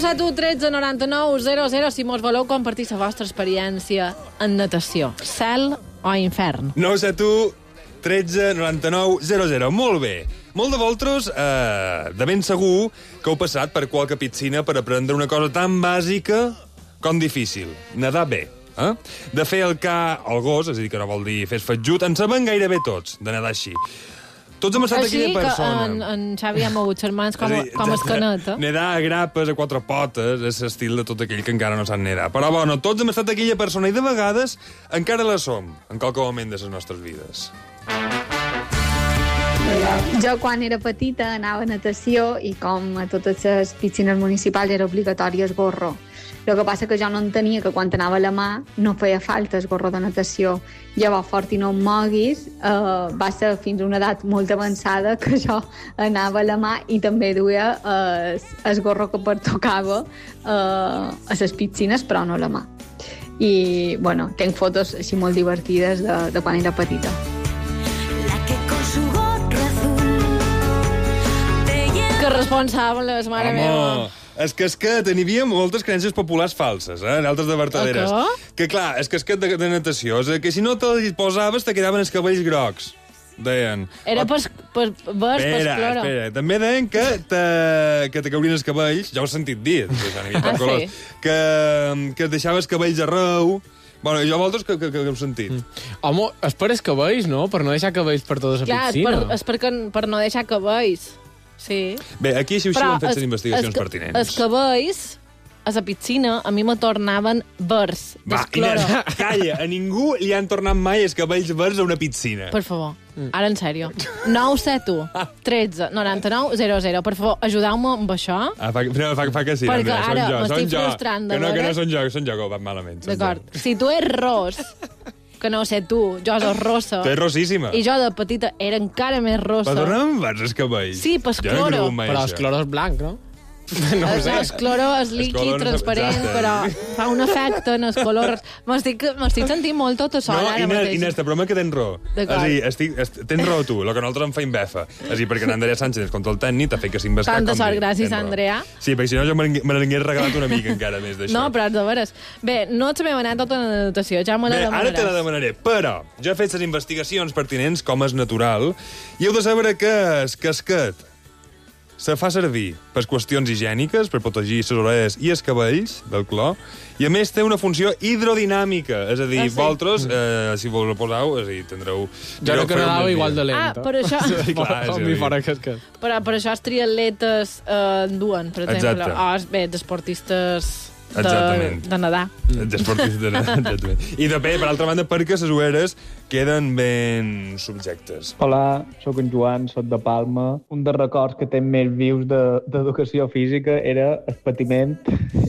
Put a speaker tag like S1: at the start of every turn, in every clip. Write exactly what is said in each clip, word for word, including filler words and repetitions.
S1: set u tretze noranta-nou zero zero si mos voleu compartir la vostra experiència en natació. Cel o infern?
S2: nou set u tretze noranta-nou zero zero. Molt bé. Molt de vosaltres, eh, de ben segur, que heu passat per qualque piscina per aprendre una cosa tan bàsica com difícil. Nedar bé. Eh? De fer el ca al gos, és a dir, que no vol dir fer fatjut, en sabem gairebé tots, de nedar així. Tots hem estat
S1: Així
S2: aquella persona.
S1: Així que en, en Xavi ha mogut les mans com,
S2: És dir,
S1: com escanet, eh?
S2: Nedar a grapes, a quatre potes, és l'estil de tot aquell que encara no sap nedar. Però, bueno, tots hem estat aquella persona i de vegades encara la som, en qualque moment de les nostres vides.
S3: Jo, quan era petita, anava a natació i com a totes les piscines municipals era obligatori el gorro. El que passa que jo no entenia que quan anava a la mà no feia falta el gorro de natació. Llavors, fort i no em moguis, eh, va ser fins a una edat molt avançada que jo anava a la mà i també duia eh, el gorro que pertocava eh, a les piscines, però no a la mà. I, bueno, tenc fotos així molt divertides de, de quan era petita.
S1: Que responsables, mare
S2: Home,
S1: meva.
S2: el casquet, n'hi havia moltes creences populars falses, eh? En altres de vertaderes.
S1: Que?
S2: Que, clar, el casquet de, de natació, és que si no te'l posaves te quedaven els cabells grocs, deien.
S1: Era per, per, per, per
S2: Espera,
S1: esclora.
S2: espera. També deien que te, que te caurien els cabells, ja ho he sentit dir,
S1: Ah, sí?
S2: que, que et deixaves cabells arreu. Bueno, i jo vosaltres que, que, que heu sentit. Mm.
S4: Home, és per els cabells, no? Per no deixar cabells per tota la
S1: Clar, és
S4: piscina.
S1: per, és per, per no deixar cabells. Sí.
S2: Bé, aquí així, així
S1: Però
S2: ho han fet
S1: es-
S2: les investigacions
S1: es-
S2: pertinents.
S1: Els cabells a la piscina a mi me tornaven verds,
S2: Va,
S1: d'escloro.
S2: Inés, calla, a ningú li han tornat mai els cabells verds a una piscina.
S1: Per favor, ara en sèrio. nou set u tretze noranta-nou zero zero. Per favor, ajudeu-me amb això.
S2: Ah, fa, no, fa, fa que sí,
S1: Perquè
S2: Andrea,
S1: ara
S2: són jo,
S1: m'estic
S2: són jo.
S1: frustrant, de
S2: que no, que no
S1: veres.
S2: són jo, que són jo que ho vaig malament. són
S1: D'acord.
S2: jo.
S1: Si tu ets ros, que no sé tu, jo soc rossa.
S2: Tu ets rossíssima.
S1: I jo de petita era encara més rossa.
S2: Però torna'm verds els cabells.
S1: Sí, pues
S2: Jo no he
S1: cloro.
S2: cregut mai
S4: Però
S2: això.
S4: el cloro és blanc, no? No ho
S1: El,
S4: sé.
S1: el cloro és
S2: El
S1: líquid,
S2: color no-
S1: transparent,
S2: exacte.
S1: però fa un efecte en els colors. M'estic m'estic sentint molt tota sola
S2: No,
S1: ara
S2: Inés,
S1: mateix.
S2: Inés, te promet que tens raó. És
S1: D'acord.
S2: a dir, estic, est, tens raó tu, el que nosaltres em feim befa. És a dir, perquè en Andrea Sánchez és control tècnic, t'ha fet que s'invescar com
S1: Tanta sort,
S2: dic,
S1: gràcies,
S2: tens raó.
S1: Andrea.
S2: Sí, perquè si no jo me n'hagués- me n'hagués regalat una mica encara més d'això.
S1: No, però de veres. Bé, no et sabem anar tota la notació, ja me la
S2: Bé, ara te la
S1: demanaràs.
S2: demanaré, però jo he fet les investigacions pertinents, com és natural, i heu de saber que el casquet se fa servir per qüestions higièniques, per protegir les orelles i els cabells del clor, i a més té una funció hidrodinàmica, és a dir,
S1: Ah,
S2: ah,
S1: sí?
S2: sí? vosaltres, eh, si vos la poseu, és a dir, tindreu...
S4: Jo no que
S2: fareu
S4: nedava
S2: un
S4: igual
S2: dia.
S4: de lent.
S1: Ah, per això,
S2: Sí, clar, és a
S4: Com mi
S2: dir.
S4: fora casquet.
S1: però, per això els triatletes eh, en duen, per exemple.
S2: Exacte.
S1: O, els- bé, d'esportistes de,
S2: Exactament.
S1: de nedar.
S2: Desportista, exactament. I també, per altra banda, perquè les ulleres queden ben subjectes.
S5: Hola, sóc en Joan, sóc de Palma. Un dels records que tenc més vius de- d'educació física era el patiment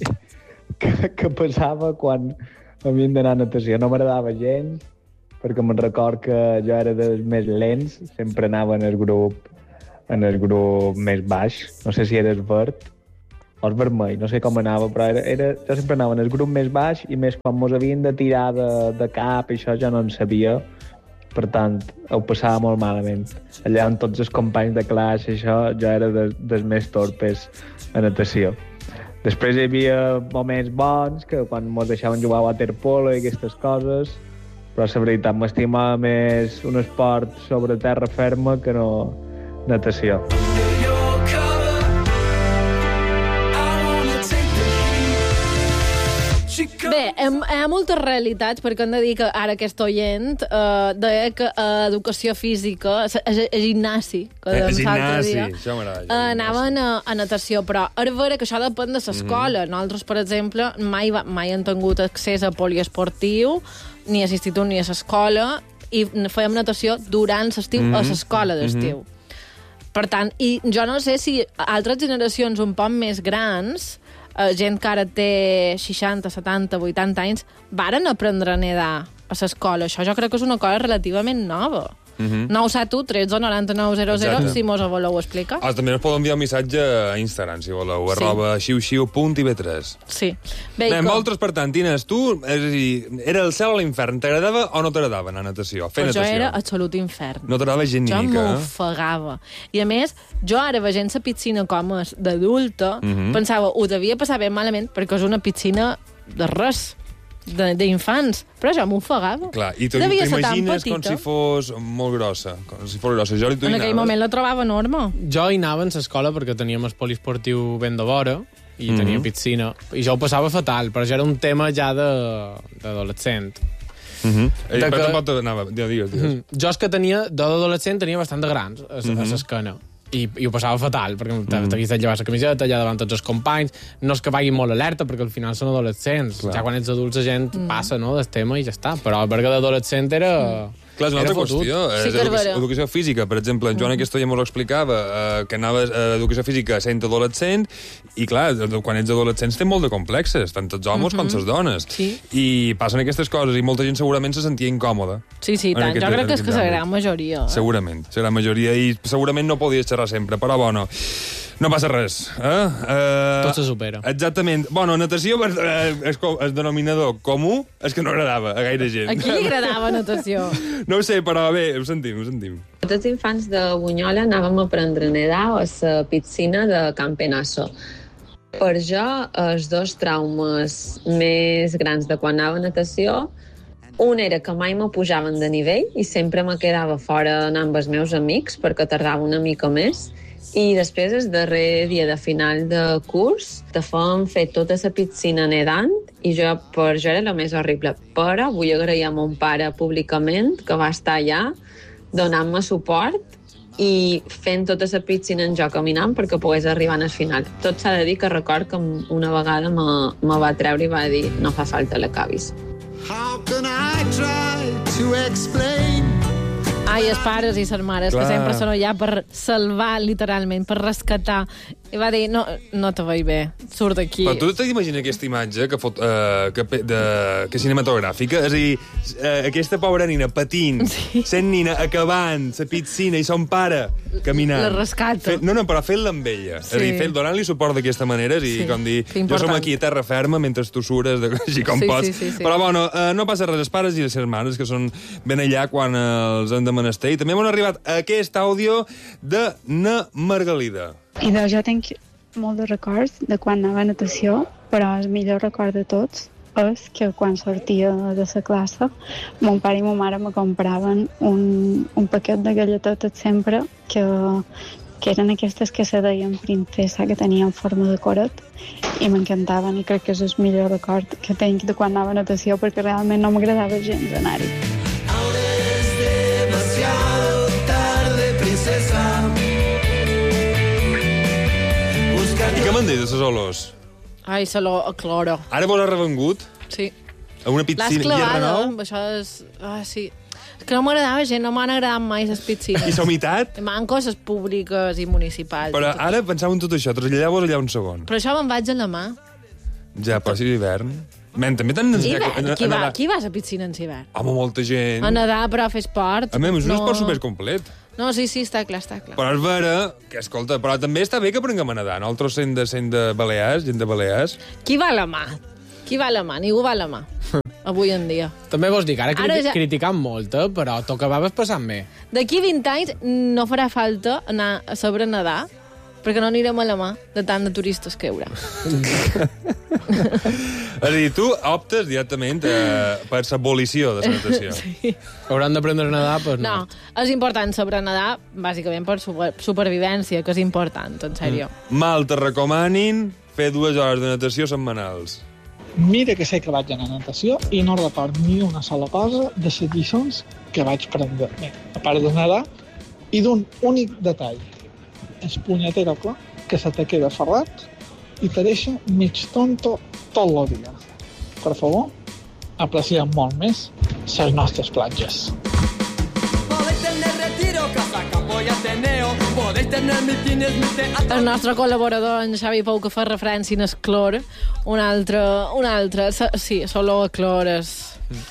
S5: que, que passava quan havíem d'anar a natació. No m'agradava gens, perquè me'n record que jo era dels més lents, sempre anava en el grup, en el grup més baix, no sé si era el verd o el vermell, no sé com anava, però era, era, jo sempre anava en el grup més baix i més quan mos havien de tirar de, de cap i això ja no en sabia, per tant, ho passava molt malament. Allà amb tots els companys de classe, això, jo era de, dels més torpes a natació. Després hi havia moments bons, que quan mos deixaven jugar a waterpolo i aquestes coses, però la veritat m'estimava més un esport sobre terra ferma que no natació.
S1: Bé, hi ha moltes realitats, perquè hem de dir que ara aquest oient eh, deia que a educació física, a, a, a gimnasi, que
S2: Eh,
S1: dèiem l'altre
S2: gimnasi,
S1: dia,
S2: això m'agrada,
S1: eh,
S2: gimnasi.
S1: anaven a, a natació, però és vera que això depèn de l'escola.
S2: Mhm.
S1: Nosaltres, per exemple, mai, va, mai hem tingut accés a poliesportiu, ni a l'institut ni a l'escola, i fèiem natació durant l'estiu
S2: Mhm.
S1: a l'escola d'estiu. Per tant, i jo no sé si altres generacions un poc més grans, eh, gent que ara té seixanta, setanta, vuitanta anys, varen aprendre a nedar a l'escola. Això jo crec que és una cosa relativament nova. Mm-hmm. nou set u tretze noranta-nou zero zero,
S2: Exacte.
S1: si mos ho voleu explicar.
S2: Ah, també us podeu enviar un missatge a Instagram, si voleu,
S1: Sí.
S2: arroba xiu-xiu punt i ve tres.
S1: Sí.
S2: Bé,
S1: Bacon.
S2: vosaltres, per tant, Tines, tu, és a dir, era el cel o l'infern, t'agradava o no t'agradava anar a natació? Fer
S1: Però jo
S2: natació.
S1: era absolut infern.
S2: No t'agradava gent ni
S1: Jo
S2: mica, eh?
S1: m'ofegava. I a més, jo ara veient la piscina com és d'adulta,
S2: Mhm.
S1: pensava, ho devia passar ben malament perquè és una piscina de res, de- d'infants. Però jo m'ofegava.
S2: Clar, i tu
S1: Devia ser tan
S2: t'imagines com
S1: petita.
S2: si fos molt grossa, com si fos grossa. Jo, tu hi
S1: En aquell
S2: anaves?
S1: moment la trobava enorme.
S4: Jo hi anava en l'escola perquè teníem el poliesportiu ben de vora i
S2: Mhm.
S4: tenia piscina. I jo ho passava fatal, però ja era un tema ja de- d'adolescent.
S2: Mhm. Eh,
S4: De
S2: però
S4: que-
S2: tampoc t'anava... Digues, digues. digues.
S4: Mm. Jo és que tenia, d'adolescent tenia bastant de grans a,
S2: Mhm.
S4: a l'esquena. I, I ho passava fatal, perquè t'havies de llevar la camiseta allà davant tots els companys. No és que vagin molt alerta, perquè al final són adolescents.
S2: Clar.
S4: Ja quan ets adults la gent passa, no?, del tema i ja està. Però perquè d'adolescent era...
S2: Clar, és una
S4: era
S2: altra
S4: fotut.
S2: qüestió.
S1: Sí
S2: És
S1: que és
S2: educació,
S1: vera.
S2: educació física. Per exemple, en Joan aquesta ja m'ho explicava, eh, que anava a educació física sent adolescent, i clar, quan ets adolescent té molt de complexes, tant els homes com les dones.
S1: Sí.
S2: I passen aquestes coses, i molta gent segurament se sentia incòmoda.
S1: Sí, sí,
S2: En
S1: tant.
S2: aquest-
S1: Jo crec
S2: en
S1: que és
S2: aquest
S1: que és la
S2: àmbit.
S1: gran majoria. Eh?
S2: Segurament, la gran majoria, i segurament no podies xerrar sempre, però bueno, no passa res. Eh? Eh,
S4: Tot se supera.
S2: Exactament. Bueno, natació, eh, és com, el denominador comú és que no agradava a gaire gent.
S1: A qui li agradava natació?
S2: No ho sé, però bé, ho sentim, ho sentim.
S6: Tots els infants de Bunyola anàvem a aprendre a nedar a la piscina de Can Penasso. Per jo, els dos traumes més grans de quan anava a natació, un era que mai me pujaven de nivell i sempre me quedava fora amb els meus amics perquè tardava una mica més. I després, el darrer dia de final de curs, te feien fer tota la piscina nedant i jo, per jo era el més horrible. Però vull agrair a mon pare públicament que va estar allà donant-me suport i fent tota la piscina en jo caminant perquè pogués arribar al final. Tot s'ha de dir que record que una vegada me, me va treure i va dir no fa falta l'acabis.
S7: How can I try to explain?
S1: Ai, els pares i les mares,
S2: Clar.
S1: que sempre són allà per salvar, literalment, per rescatar. I va dir, no, no te veig bé, surt d'aquí.
S2: Però tu t'imagines aquesta imatge que, fot, uh, que, pe- de, que cinematogràfica? És a dir, uh, aquesta pobra nina patint, sí. sent nina acabant la piscina i son pare caminant.
S1: La rescata.
S2: Fet, no, no, però fent-la amb ella. Sí. És a dir, fent, donant-li suport d'aquesta manera, és a dir,
S1: Sí,
S2: com dir,
S1: que
S2: jo som
S1: important.
S2: aquí a terra ferma mentre tu sures de, així com
S1: Sí,
S2: pots.
S1: sí, sí, sí.
S2: Però bueno, uh, no passa res, els pares i les germanes que són ben allà quan uh, els han de menester. I també m'han arribat aquest àudio de Na Margalida.
S8: I de jo tinc molt de records de quan anava a natació, però el millor record de tots és que quan sortia de la classe, mon pare i ma mare me compraven un, un paquet de galletetes sempre que, que eren aquestes que se deien princesa, que tenien forma de coret, i m'encantaven, i crec que és el millor record que tinc de quan anava a natació, perquè realment no m'agradava gens anar-hi.
S7: Ahora es demasiado tarde, princesa.
S2: I què m'han dit de les olors?
S1: Ai, saló a cloro.
S2: Ara vos ha revengut
S1: Sí.
S2: a una
S1: L'has
S2: piscina
S1: clavada,
S2: Hierrenou?
S1: això és... Ah, sí. És que no m'agradava gent, no m'han agradat mai les piscines.
S2: I somitat?
S1: Manco les públiques i municipals.
S2: Però
S1: i tot.
S2: ara pensava en tot això, traslladeu-vos allà un segon.
S1: Però això me'n vaig a la mà.
S2: Ja, però si és hivern. Men, també t'han
S1: Hivern? Qui, va,
S2: nedar.
S1: qui va a la piscina en hivern?
S2: Home, molta gent.
S1: A nedar, però a fer esport.
S2: A més, és un
S1: no...
S2: esport supercomplet.
S1: No, sí, sí, està clar, està clar.
S2: Però és vera que, escolta, però també està bé que aprenguem a nedar. Nosaltres sent de, sent de Balears, gent de Balears.
S1: Qui va a la mà? Qui va a la mà? Ningú va a la mà. Avui en dia.
S4: També vols dir que ara,
S1: Ara
S4: criti
S1: ja-
S4: criticant molt, eh, però t'ho acabaves passant bé.
S1: D'aquí vint anys no farà falta anar a saber nedar, perquè no anirem a la mà de tant de turistes que hi haurà.
S2: És a dir, tu optes directament eh, per l'abolició de la natació.
S1: Sí.
S4: Hauran d'aprendre a nedar, doncs no.
S1: No, és important saber nedar, bàsicament per super supervivència, que és important, en sèrio.
S2: Mal te recomanin fer dues hores de natació setmanals.
S9: Mira que sé que vaig anar a natació i no record ni una sola cosa de les lliçons que vaig prendre. Bé, a part de nedar, i d'un únic detall. És punyetero clar que se te queda ferrat i te deixa mig tonto tot el dia. Per favor, apreciem molt més les nostres platges.
S7: Podéis tener retiro, casaca, voy a Ateneo. Podéis tener mitines, mi teatro.
S1: El nostre col·laborador, en Xavi Pou, que fa referència al clor, un altre, un altre, sí, solo a clor és...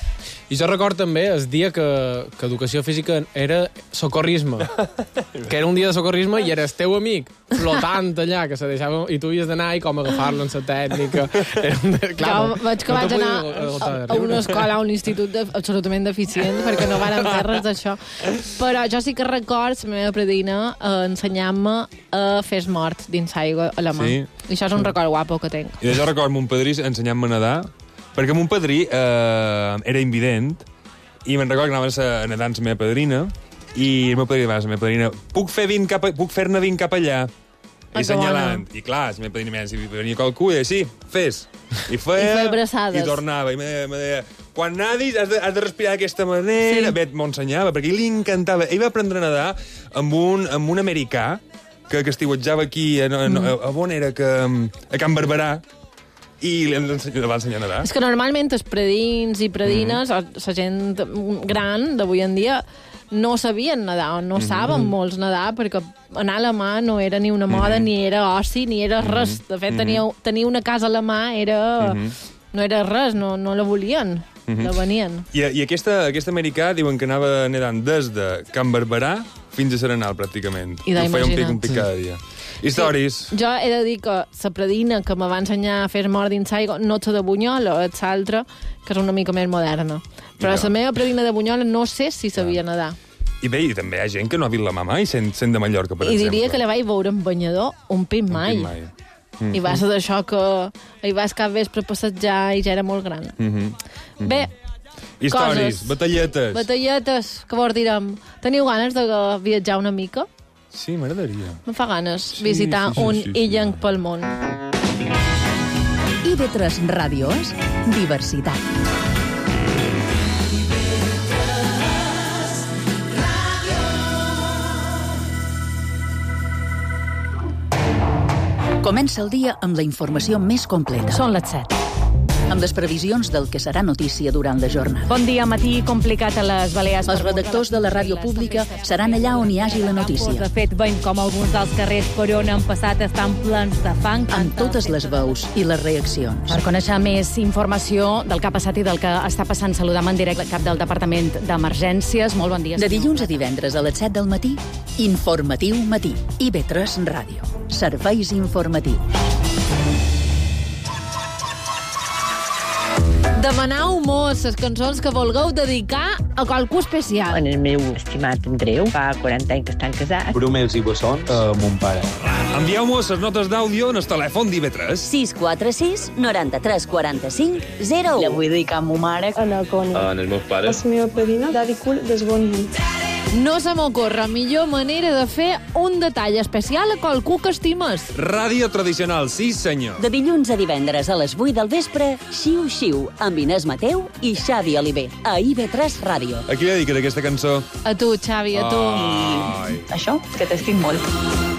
S4: I jo record també el dia que, que educació física era socorrisme, que era un dia de socorrisme i era el teu amic flotant allà, que se deixava, i tu havies d'anar i com agafar-lo en la tècnica. Era un... Clar,
S1: jo vaig que
S4: no
S1: vaig anar
S4: a,
S1: a una escola, a un institut de, absolutament deficient, perquè no varen fer res d'això. Però jo sí que record la meva predina eh, ensenyant-me a fer el mort dins aigua a la mà.
S2: Sí.
S1: I això és un record guapo que tinc.
S2: I jo record mon padrí ensenyant-me a nedar, perquè mon padrí eh, era invident, i me'n record que anava a nedar amb la meva padrina, i el meu padrí va, la meva padrina, puc fer vint cap a, puc fer-ne vint cap allà? I assenyalant. I clar, la meva padrina si venia qualcú, i deia, sí, fes. I feia...
S1: I feia abraçades.
S2: I tornava. I me deia, me deia quan nadis has de, has de respirar d'aquesta manera. Sí. M'ho ensenyava, perquè li encantava. Ell va aprendre a nedar amb un, amb un americà que, que estiuetjava aquí, a, a, a, a on era? Que, a Can Barberà, i li va ensenyar a nedar.
S1: És que normalment els predins i predines, mm-hmm. la gent gran d'avui en dia, no sabien nedar, o no mm-hmm. saben molts nedar, perquè anar a la mà no era ni una moda, mm-hmm. ni era oci, ni era res. De fet, tenir, tenir una casa a la mà era... Mm-hmm. no era res, no, no la volien, mm-hmm. la venien.
S2: I, i aquesta, aquest americà diuen que anava nedant des de Can Barberà fins a Serenal, pràcticament.
S1: I
S2: ho feia un pic, un pic cada dia. Històries.
S1: Sí. Jo he de dir que la predina que me va ensenyar a fer mort dins aigua no és de Bunyola, és l'altra, que és una mica més moderna. Però la meva predina de Bunyola no sé si sabia ah. nedar.
S2: I bé, i també hi ha gent que no ha vist la mà mai, sent, sent de Mallorca, per
S1: I
S2: exemple.
S1: I diria que la vaig veure en banyador un pit mai.
S2: Un pit mai. Mm-hmm.
S1: I va ser d'això que hi vas cap vespre a passejar i ja era molt gran.
S2: Mm-hmm. Mm-hmm.
S1: Bé,
S2: històries,
S1: coses.
S2: batalletes.
S1: Batalletes, que vos direm. Teniu ganes de viatjar una mica?
S2: Sí, m'agradaria.
S1: Me fa ganes
S2: sí,
S1: visitar
S2: sí, sí,
S1: un
S2: sí, sí,
S1: illenc
S2: sí.
S1: pel món.
S10: I ve tres Ràdios, diversitat. Comença el dia amb la informació més completa.
S11: Són les set.
S10: Amb les previsions del que serà notícia durant la jornada.
S11: Bon dia, matí complicat a les Balears.
S10: Els redactors de la ràdio pública seran allà on hi hagi la notícia.
S11: De fet, veiem com alguns dels carrers per on han passat estan plens de fang.
S10: Amb totes les veus i les reaccions.
S11: Per conèixer més informació del que ha passat i del que està passant, saludam en directe el cap del Departament d'Emergències. Molt bon dia.
S10: De dilluns a divendres a les set del matí, Informatiu Matí. I ve tres Ràdio. Serveis informatius.
S1: Demanau mos les cançons que vulgueu dedicar a qualcú especial.
S12: En el meu estimat Andreu, fa quaranta anys que estan casats.
S13: Brumels i bessons a mon pare.
S2: Envieu-mos les notes d'àudio en el telèfon d'I V tres.
S14: sis quatre sis, noranta-tres, quaranta-cinc, zero u.
S15: La vull dedicar a ma mare.
S16: A la Connie.
S13: En els meus pares.
S16: La meva padrina, Daddy Cool, desbonint.
S1: No se m'ocorre millor manera de fer un detall especial a qualcú que estimes.
S2: Ràdio tradicional, sí senyor.
S14: De dilluns a divendres a les vuit del vespre, Xiu Xiu, amb Inés Mateu i Xavi Oliver, a I V tres Ràdio.
S2: A qui dediques aquesta cançó?
S1: A tu, Xavi, a tu.
S15: I això, que t'estic molt.